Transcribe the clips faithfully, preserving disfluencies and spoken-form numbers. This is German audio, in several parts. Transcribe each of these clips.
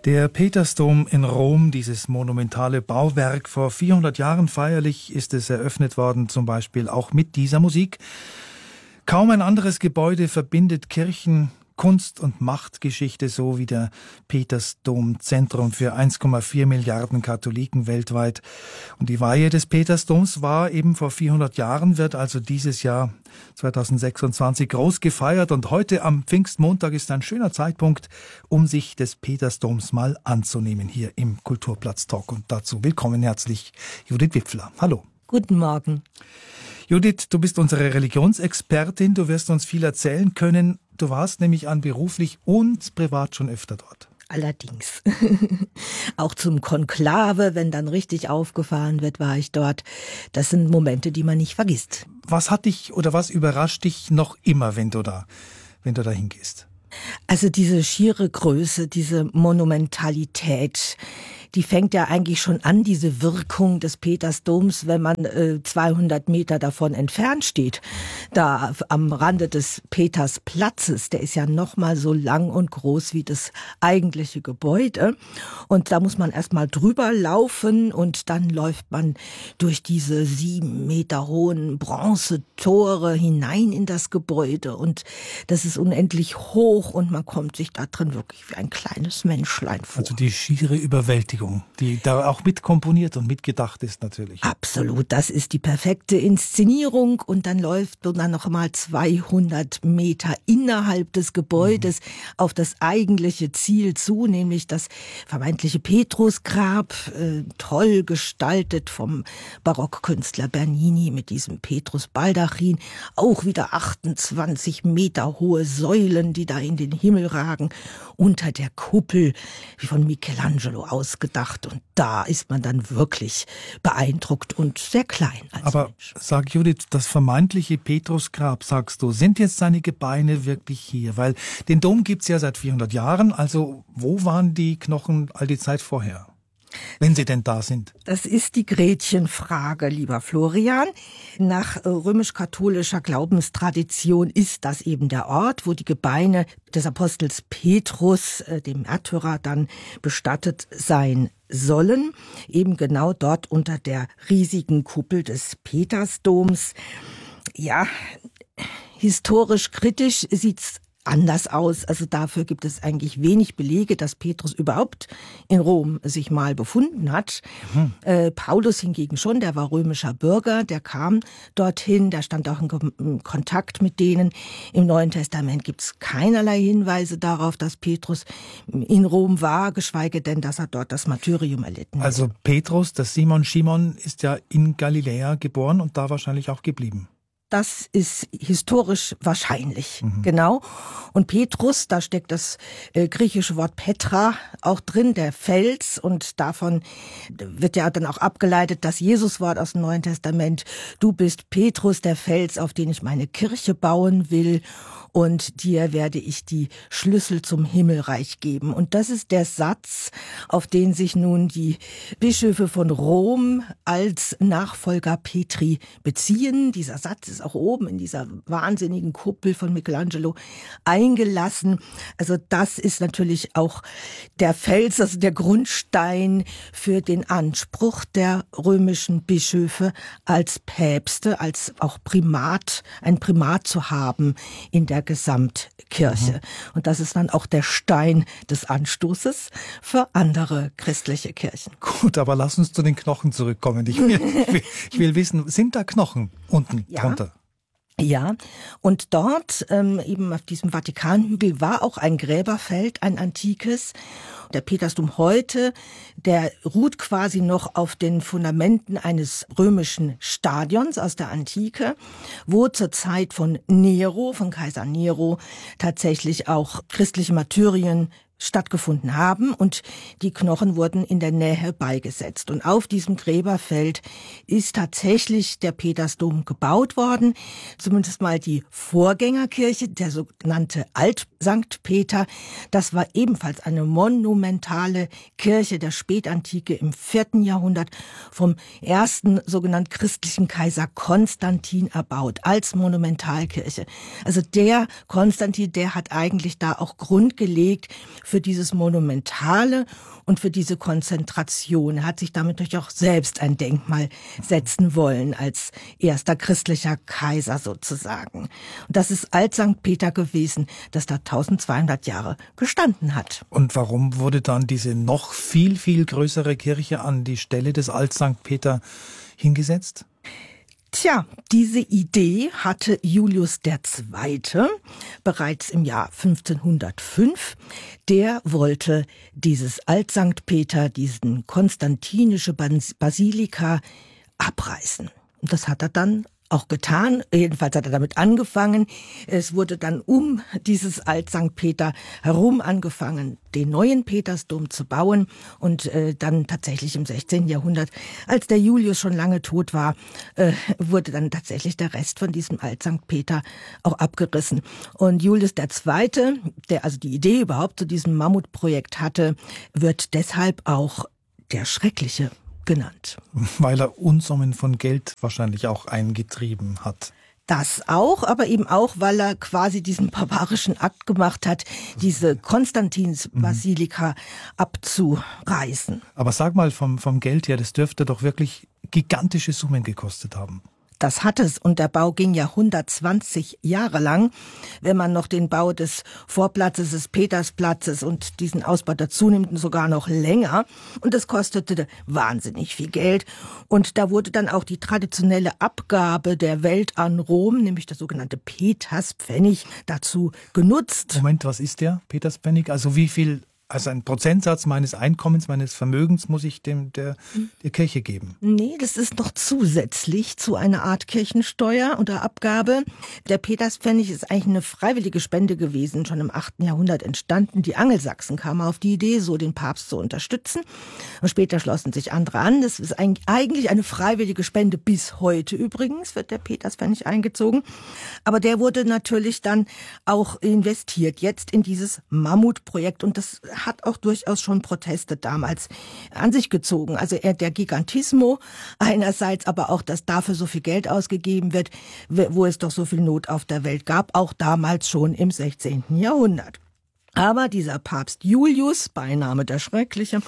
Der Petersdom in Rom, dieses monumentale Bauwerk, vor vierhundert Jahren feierlich ist es eröffnet worden, zum Beispiel auch mit dieser Musik. Kaum ein anderes Gebäude verbindet Kirchen, Kunst- und Machtgeschichte so wie der Petersdom, Zentrum für eins Komma vier Milliarden Katholiken weltweit. Und die Weihe des Petersdoms war eben vor vierhundert Jahren, wird also dieses Jahr zweitausendsechsundzwanzig groß gefeiert. Und heute am Pfingstmontag ist ein schöner Zeitpunkt, um sich des Petersdoms mal anzunehmen hier im Kulturplatz Talk. Und dazu willkommen herzlich Judith Wipfler. Hallo. Guten Morgen. Judith, du bist unsere Religionsexpertin. Du wirst uns viel erzählen können. Du warst nämlich an beruflich und privat schon öfter dort. Allerdings. Auch zum Konklave, wenn dann richtig aufgefahren wird, war ich dort. Das sind Momente, die man nicht vergisst. Was hat dich oder was überrascht dich noch immer, wenn du da, wenn du da hingehst? Also diese schiere Größe, diese Monumentalität, die fängt ja eigentlich schon an, diese Wirkung des Petersdoms, wenn man äh, zweihundert Meter davon entfernt steht. Da am Rande des Petersplatzes, der ist ja noch mal so lang und groß wie das eigentliche Gebäude. Und da muss man erst mal drüber laufen und dann läuft man durch diese sieben Meter hohen Bronzetore hinein in das Gebäude. Und das ist unendlich hoch und man kommt sich da drin wirklich wie ein kleines Menschlein vor. Also die schiere Überwältigung, die da auch mitkomponiert und mitgedacht ist natürlich. Absolut, das ist die perfekte Inszenierung und dann läuft man dann noch mal zweihundert Meter innerhalb des Gebäudes mhm. auf das eigentliche Ziel zu, nämlich das vermeintliche Petrusgrab, äh, toll gestaltet vom Barockkünstler Bernini mit diesem Petrusbaldachin, auch wieder achtundzwanzig Meter hohe Säulen, die da in den Himmel ragen, unter der Kuppel, wie von Michelangelo ausgedacht. Und da ist man dann wirklich beeindruckt und sehr klein als Aber Mensch. Sag Judith, das vermeintliche Petrusgrab, sagst du, sind jetzt seine Gebeine wirklich hier? Weil den Dom gibt's ja seit vierhundert Jahren, also wo waren die Knochen all die Zeit vorher? Wenn sie denn da sind. Das ist die Gretchenfrage, lieber Florian. Nach römisch-katholischer Glaubenstradition ist das eben der Ort, wo die Gebeine des Apostels Petrus, dem Märtyrer, dann bestattet sein sollen. Eben genau dort unter der riesigen Kuppel des Petersdoms. Ja, historisch kritisch sieht's anders aus. Also dafür gibt es eigentlich wenig Belege, dass Petrus überhaupt in Rom sich mal befunden hat. Mhm. Äh, Paulus hingegen schon, der war römischer Bürger, der kam dorthin, der stand auch in, in Kontakt mit denen. Im Neuen Testament gibt es keinerlei Hinweise darauf, dass Petrus in Rom war, geschweige denn, dass er dort das Martyrium erlitten hat. Also Petrus, das Simon Schimon, ist ja in Galiläa geboren und da wahrscheinlich auch geblieben. Das ist historisch wahrscheinlich, mhm. genau. Und Petrus, da steckt das äh, griechische Wort Petra auch drin, der Fels. Und davon wird ja dann auch abgeleitet das Jesuswort aus dem Neuen Testament. Du bist Petrus, der Fels, auf den ich meine Kirche bauen will. Und dir werde ich die Schlüssel zum Himmelreich geben. Und das ist der Satz, auf den sich nun die Bischöfe von Rom als Nachfolger Petri beziehen. Dieser Satz ist auch oben in dieser wahnsinnigen Kuppel von Michelangelo eingelassen. Also das ist natürlich auch der Fels, also der Grundstein für den Anspruch der römischen Bischöfe als Päpste, als auch Primat, ein Primat zu haben in der Gesamtkirche. Mhm. Und das ist dann auch der Stein des Anstoßes für andere christliche Kirchen. Gut, aber lass uns zu den Knochen zurückkommen. Ich will, ich will, ich will wissen, sind da Knochen unten ja. drunter? Ja, und dort, ähm, eben auf diesem Vatikanhügel, war auch ein Gräberfeld, ein antikes. Der Petersdom heute, der ruht quasi noch auf den Fundamenten eines römischen Stadions aus der Antike, wo zur Zeit von Nero, von Kaiser Nero, tatsächlich auch christliche Martyrien stattgefunden haben und die Knochen wurden in der Nähe beigesetzt. Und auf diesem Gräberfeld ist tatsächlich der Petersdom gebaut worden, zumindest mal die Vorgängerkirche, der sogenannte Alt-Sankt Peter. Das war ebenfalls eine monumentale Kirche der Spätantike im vierten Jahrhundert vom ersten sogenannten christlichen Kaiser Konstantin erbaut, als Monumentalkirche. Also der Konstantin, der hat eigentlich da auch Grund gelegt für dieses Monumentale und für diese Konzentration. Er hat sich damit natürlich auch selbst ein Denkmal setzen wollen, als erster christlicher Kaiser sozusagen. Und das ist Alt-Sankt Peter gewesen, das da eintausendzweihundert Jahre gestanden hat. Und warum wurde dann diese noch viel, viel größere Kirche an die Stelle des Alt-Sankt Peter hingesetzt? Tja, diese Idee hatte Julius der Zweite bereits im Jahr fünfzehnhundertfünf. Der wollte dieses Alt-Sankt Peter, diesen konstantinische Basilika abreißen. Und das hat er dann auch getan. Jedenfalls hat er damit angefangen. Es wurde dann um dieses Alt-Sankt Peter herum angefangen, den neuen Petersdom zu bauen. Und äh, dann tatsächlich im sechzehnten Jahrhundert, als der Julius schon lange tot war, äh, wurde dann tatsächlich der Rest von diesem Alt-Sankt Peter auch abgerissen. Und Julius der Zweite, der also die Idee überhaupt zu diesem Mammutprojekt hatte, wird deshalb auch der Schreckliche genannt. Weil er Unsummen von Geld wahrscheinlich auch eingetrieben hat. Das auch, aber eben auch, weil er quasi diesen barbarischen Akt gemacht hat, diese Konstantinsbasilika mhm. abzureißen. Aber sag mal, vom, vom Geld her, das dürfte doch wirklich gigantische Summen gekostet haben. Das hat es, und der Bau ging ja hundertzwanzig Jahre lang. Wenn man noch den Bau des Vorplatzes, des Petersplatzes und diesen Ausbau dazu nimmt, sogar noch länger. Und das kostete wahnsinnig viel Geld. Und da wurde dann auch die traditionelle Abgabe der Welt an Rom, nämlich der sogenannte Peterspfennig, dazu genutzt. Moment, was ist der Peterspfennig? Also wie viel... Also ein Prozentsatz meines Einkommens, meines Vermögens muss ich dem der, der Kirche geben? Nee, das ist noch zusätzlich zu einer Art Kirchensteuer oder Abgabe. Der Peterspfennig ist eigentlich eine freiwillige Spende gewesen, schon im achten Jahrhundert entstanden. Die Angelsachsen kamen auf die Idee, so den Papst zu unterstützen. Und später schlossen sich andere an. Das ist eigentlich eine freiwillige Spende. Bis heute übrigens wird der Peterspfennig eingezogen. Aber der wurde natürlich dann auch investiert, jetzt in dieses Mammutprojekt. Und das hat auch durchaus schon Proteste damals an sich gezogen. Also der Gigantismo einerseits, aber auch, dass dafür so viel Geld ausgegeben wird, wo es doch so viel Not auf der Welt gab, auch damals schon im sechzehnten Jahrhundert. Aber dieser Papst Julius, Beiname der Schreckliche,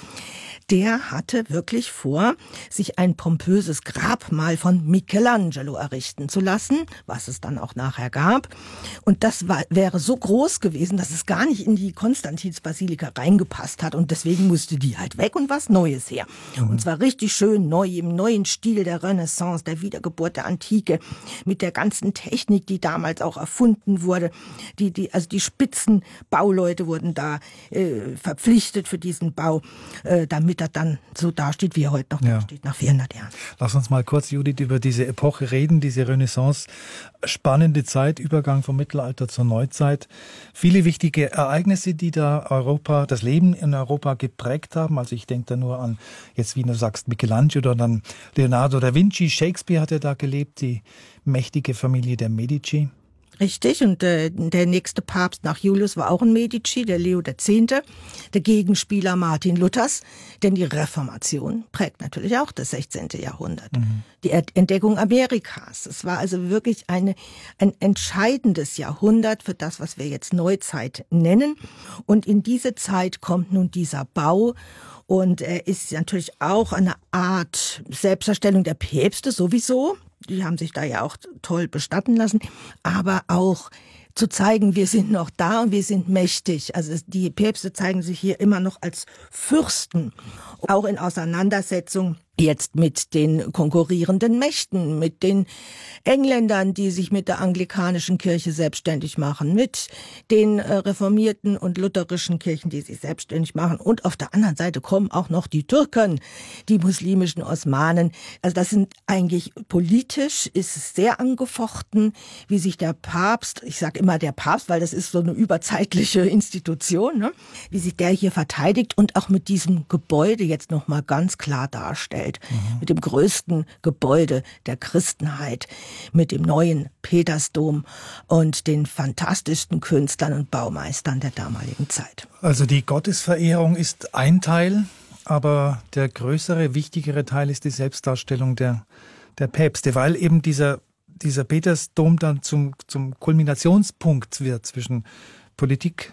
der hatte wirklich vor, sich ein pompöses Grabmal von Michelangelo errichten zu lassen, was es dann auch nachher gab. Und das war, wäre so groß gewesen, dass es gar nicht in die Konstantinsbasilika reingepasst hat. Und deswegen musste die halt weg und was Neues her. Mhm. Und zwar richtig schön neu, im neuen Stil der Renaissance, der Wiedergeburt der Antike, mit der ganzen Technik, die damals auch erfunden wurde. Die, die, also die Spitzenbauleute wurden da äh, verpflichtet für diesen Bau, äh, damit er dann so dasteht, wie er heute noch ja. dasteht, nach vierhundert Jahren. Lass uns mal kurz, Judith, über diese Epoche reden, diese Renaissance. Spannende Zeit, Übergang vom Mittelalter zur Neuzeit. Viele wichtige Ereignisse, die da Europa, das Leben in Europa geprägt haben. Also ich denke da nur an, jetzt wie du sagst, Michelangelo oder dann Leonardo da Vinci. Shakespeare hat ja da gelebt, die mächtige Familie der Medici. Richtig, und äh, der nächste Papst nach Julius war auch ein Medici, der Leo der Zehnte, der Gegenspieler Martin Luthers, denn die Reformation prägt natürlich auch das sechzehnte Jahrhundert. Mhm. Die Entdeckung Amerikas, es war also wirklich eine, ein entscheidendes Jahrhundert für das, was wir jetzt Neuzeit nennen. Und in diese Zeit kommt nun dieser Bau. Und er ist natürlich auch eine Art Selbstdarstellung der Päpste sowieso. Die haben sich da ja auch toll bestatten lassen, aber auch zu zeigen, wir sind noch da und wir sind mächtig. Also die Päpste zeigen sich hier immer noch als Fürsten, auch in Auseinandersetzung jetzt mit den konkurrierenden Mächten, mit den Engländern, die sich mit der anglikanischen Kirche selbstständig machen, mit den äh, reformierten und lutherischen Kirchen, die sich selbstständig machen. Und auf der anderen Seite kommen auch noch die Türken, die muslimischen Osmanen. Also das sind eigentlich politisch, ist es sehr angefochten, wie sich der Papst, ich sage immer der Papst, weil das ist so eine überzeitliche Institution, ne? Wie sich der hier verteidigt und auch mit diesem Gebäude jetzt nochmal ganz klar darstellt. Mhm. Mit dem größten Gebäude der Christenheit, mit dem neuen Petersdom und den fantastischsten Künstlern und Baumeistern der damaligen Zeit. Also die Gottesverehrung ist ein Teil, aber der größere, wichtigere Teil ist die Selbstdarstellung der, der Päpste, weil eben dieser, dieser Petersdom dann zum, zum Kulminationspunkt wird zwischen Politik,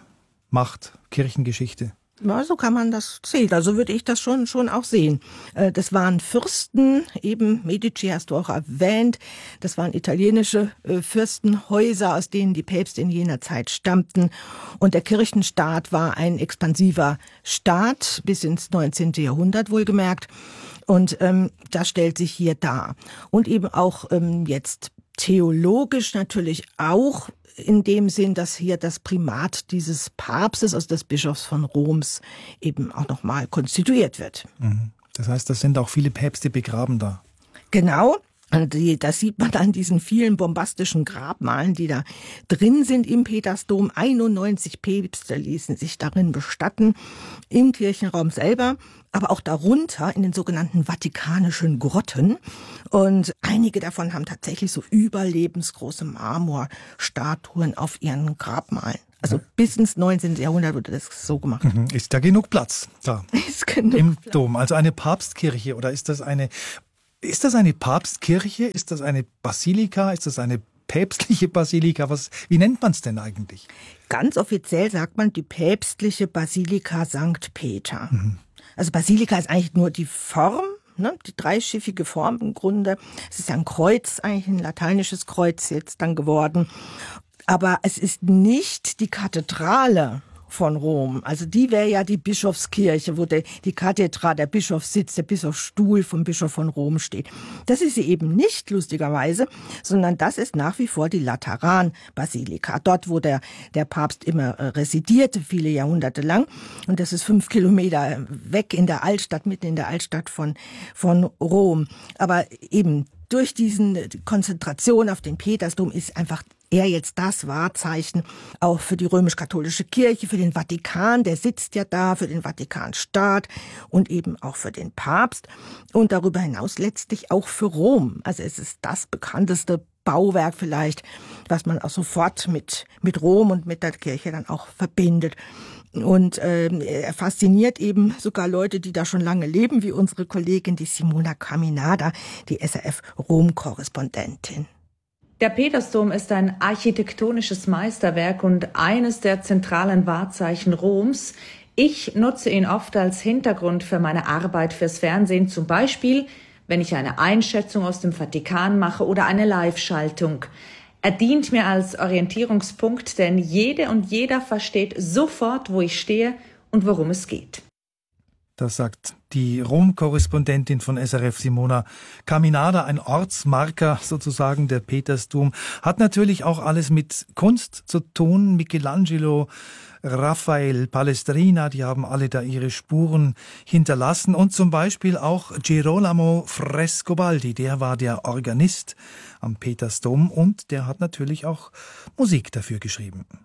Macht, Kirchengeschichte. Ja, so kann man das sehen. Also würde ich das schon, schon auch sehen. Das waren Fürsten, eben Medici hast du auch erwähnt. Das waren italienische Fürstenhäuser, aus denen die Päpste in jener Zeit stammten. Und der Kirchenstaat war ein expansiver Staat bis ins neunzehnte Jahrhundert wohlgemerkt. Und ähm, das stellt sich hier dar. Und eben auch ähm, jetzt theologisch natürlich auch in dem Sinn, dass hier das Primat dieses Papstes, also des Bischofs von Roms, eben auch nochmal konstituiert wird. Das heißt, das sind auch viele Päpste begraben da. Genau. Das sieht man an diesen vielen bombastischen Grabmalen, die da drin sind im Petersdom. einundneunzig Päpste ließen sich darin bestatten, im Kirchenraum selber, aber auch darunter in den sogenannten vatikanischen Grotten. Und einige davon haben tatsächlich so überlebensgroße Marmorstatuen auf ihren Grabmalen. Also bis ins neunzehnte Jahrhundert wurde das so gemacht. Ist da genug Platz da ist genug im Platz. Dom? Also eine Papstkirche oder ist das eine... Ist das eine Papstkirche? Ist das eine Basilika? Ist das eine päpstliche Basilika? Was, wie nennt man es denn eigentlich? Ganz offiziell sagt man die päpstliche Basilika Sankt Peter. Mhm. Also Basilika ist eigentlich nur die Form, ne, die dreischiffige Form im Grunde. Es ist ein Kreuz, eigentlich ein lateinisches Kreuz jetzt dann geworden. Aber es ist nicht die Kathedrale von Rom. Also die wäre ja die Bischofskirche, wo der, die Kathedra, der Bischofssitz, der Bischofsstuhl vom Bischof von Rom steht. Das ist sie eben nicht, lustigerweise, sondern das ist nach wie vor die Lateranbasilika. Dort, wo der, der Papst immer äh, residierte, viele Jahrhunderte lang. Und das ist fünf Kilometer weg in der Altstadt, mitten in der Altstadt von, von Rom. Aber eben durch diesen Konzentration auf den Petersdom ist einfach er jetzt das Wahrzeichen auch für die römisch-katholische Kirche, für den Vatikan, der sitzt ja da, für den Vatikanstaat und eben auch für den Papst und darüber hinaus letztlich auch für Rom. Also es ist das bekannteste Bauwerk vielleicht, was man auch sofort mit, mit Rom und mit der Kirche dann auch verbindet. Und äh, er fasziniert eben sogar Leute, die da schon lange leben, wie unsere Kollegin, die Simona Caminada, die S R F-Rom-Korrespondentin. Der Petersdom ist ein architektonisches Meisterwerk und eines der zentralen Wahrzeichen Roms. Ich nutze ihn oft als Hintergrund für meine Arbeit fürs Fernsehen, zum Beispiel, wenn ich eine Einschätzung aus dem Vatikan mache oder eine Live-Schaltung. Er dient mir als Orientierungspunkt, denn jede und jeder versteht sofort, wo ich stehe und worum es geht. Das sagt die Rom-Korrespondentin von S R F, Simona Caminada, ein Ortsmarker sozusagen, der Petersdom. Hat natürlich auch alles mit Kunst zu tun. Michelangelo, Raphael, Palestrina, die haben alle da ihre Spuren hinterlassen. Und zum Beispiel auch Girolamo Frescobaldi, der war der Organist am Petersdom und der hat natürlich auch Musik dafür geschrieben.